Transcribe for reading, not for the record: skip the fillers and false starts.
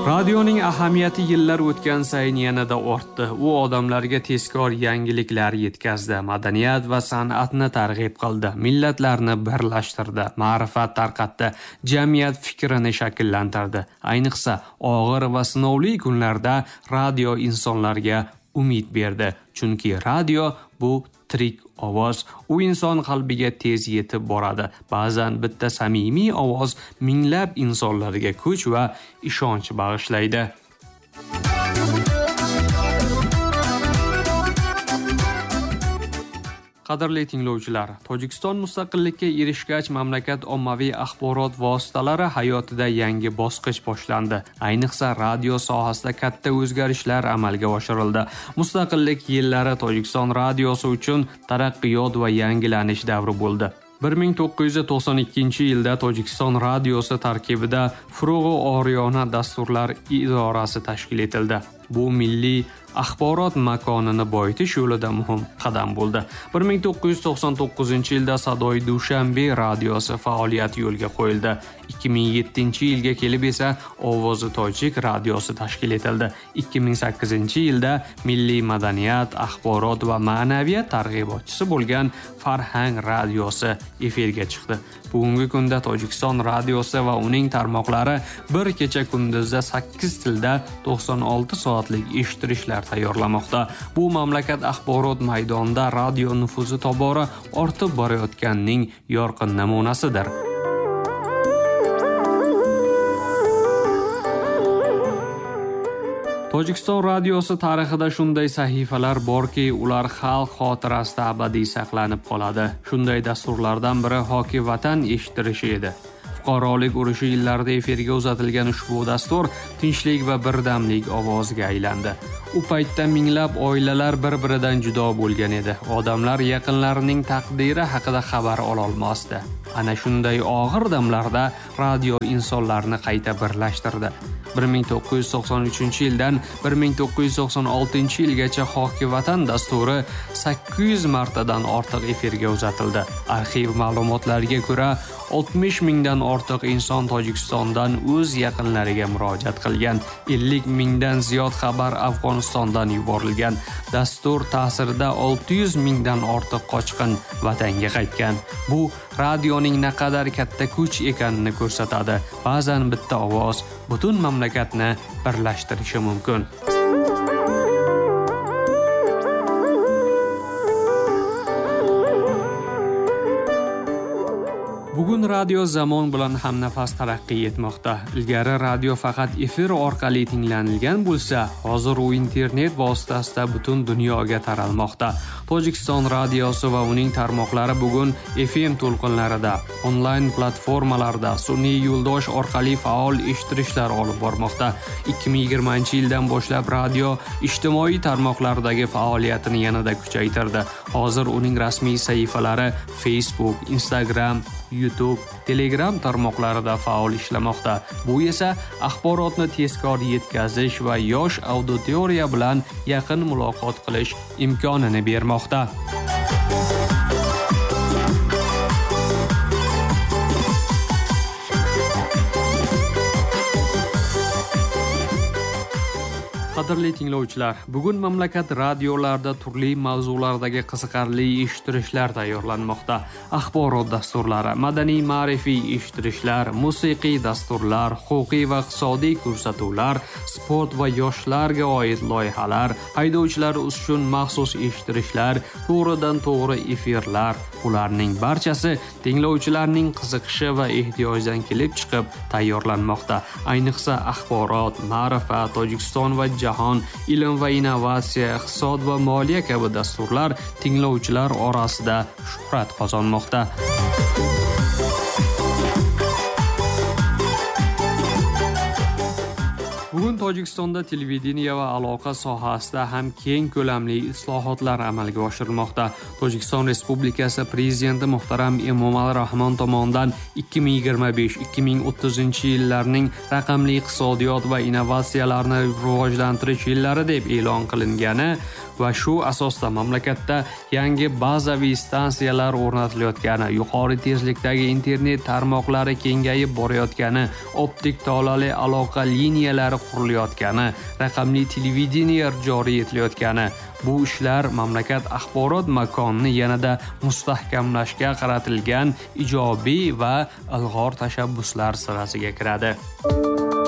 Radioning ahamiyati yillar o'tgan sayin yanada ortdi. U odamlarga tezkor yangiliklar yetkazdi, madaniyat va san'atni targ'ib qildi, millatlarni birlashtirdi, ma'rifat tarqatdi, jamiyat fikrini shakllantirdi. Ayniqsa, og'ir va sinovli kunlarda radio insonlarga umid berdi. Chunki radio bu tirik ovoz, u inson qalbiga tez yetib boradi. Ba'zan bitta samimiy ovoz minglab insonlarga kuch va ishonch bag'ishlaydi. Qadrli tinglovchilar, Tojikiston mustaqillikka erishgach, mamlakat ommaviy axborot vositalari hayotida yangi bosqich boshlandi. Ayniqsa, radio sohasida katta o'zgarishlar amalga oshirildi. Mustaqillik yillari Tojikiston radiosi uchun taraqqiyot va yangilanish davri bo'ldi. 1992-yilda Tojikiston radiosi tarkibida Furug'i Oriyona dasturlar idorasi tashkil etildi. Bu milliy axborot makonini boyitish yo'lida muhim qadam bo'ldi. 1999-yilda Sadoy Dushanbe radiosi faoliyati yo'lga qo'yildi. 2007-yilga kelib esa Ovozi Tojik radiosi tashkil etildi. 2008-yilda milliy madaniyat, axborot va ma'naviyat targ'ibotchisi bo'lgan Farhang radiosi efirga chiqdi. Bugungi kunda Tojikiston radiosi va uning tarmoqlari bir kecha kunduzda 8 tilda 96 soatlik eshittirishlar tayyorlamoqda. Bu mamlakat axborot maydonida radio nufuzi tobora ortib borayotganining yorqin namunasidir. Tojikiston radiosi tarixida shunday sahifalar borki, ular xalq xotirasida abadiy saqlanib qoladi. Shunday dasturlardan biri Hoki Vatan eshittirishi edi. Fuqarolik urushi yillarida efirga uzatilgan ushbu dastur tinchlik va birdamlik ovoziga aylandi. U paytda minglab oilalar bir-biridan judo bo'lgan edi. Odamlar yaqinlarining taqdiri haqida xabar ola olmasdi. Ana shunday og'ir damlarda radio insonlarni qayta birlashtirdi. 1993-yildan 1996-yilgacha Hoki Vatan dasturi 800 martadan ortiq efirga uzatildi. Arxiv ma'lumotlariga ko'ra, 60 mingdan ortiq inson Tojikistondan o'z yaqinlariga murojaat qilgan. 50 mingdan ziyod xabar Afg'onistondan yuborilgan. Dastur ta'sirida 600 mingdan ortiq qochqin vatanga qaytgan. Bu radioning naqadar katta kuch ekanini ko'rsatadi. Ba'zan bitta ovoz butun mamlakatni birlashtirishi mumkin. Bugun radio zamon bilan hamnafas taraqqiy etmoqda. Ilgari radio faqat efir orqali tinglanilgan bo'lsa, hozir u internet vositasida butun dunyoga taralmoqda. Tojikiston radiosi va uning tarmoqlari bugun FM to'lqinlarida, onlayn platformalarda, sun'iy yo'ldosh orqali faol eshittirishlar olib bormoqda. 2020-yildan boshlab radio ijtimoiy tarmoqlardagi faoliyatini yanada kuchaytirdi. Hozir uning rasmiy sahifalari Facebook, Instagram, YouTube, Telegram tarmoqlarida faol ishlamoqda. Bu esa axborotni tezkor yetkazish va yosh auditoriya bilan yaqin muloqot qilish imkonini bermoqda. Qadrli tinglovchilar, bugun mamlakat radiolarida turli mavzulardagi qiziqarli eshittirishlar tayyorlanmoqda. Axborot dasturlari, madaniy ma'rifiy eshittirishlar, musiqiy dasturlar, huquqiy va iqtisodiy ko'rsatuvlar, sport va yoshlarga oid loyihalar, haydovchilar uchun maxsus eshittirishlar, to'g'ridan to'g'ri efirlar. Ularning barchasi tinglovchilarning qiziqishi va ehtiyojidan kelib chiqib tayyorlanmoqda. Ayniqsa axborot, ma'rifat, Tojikiston va jahon, ilm va innovatsiya, iqtisod va moliya kabi dasturlar tinglovchilar orasida shuhrat qozonmoqda. Bugun Tojikistonda televideniya va aloqa sohasida ham keng ko'lamli islohotlar amalga oshirilmoqda. Tojikiston Respublikasi Prezidenti muhtaram Emomali Rahmon tomonidan 2025-2030-yillarning raqamli iqtisodiyot va innovatsiyalarni rivojlantirish yillari deb e'lon qilingani va shu asosda mamlakatda yangi bazaviy stansiyalar o'rnatilayotgani, yuqori tezlikdagi internet tarmoqlari kengayib borayotgani, optik tolali aloqa liniyalari qurilayotgani, raqamli televideniye joriy etilayotgani, bu ishlar mamlakat axborot makonini yanada mustahkamlashga qaratilgan ijobiy va ilg'or tashabbuslar sirasiga kiradi.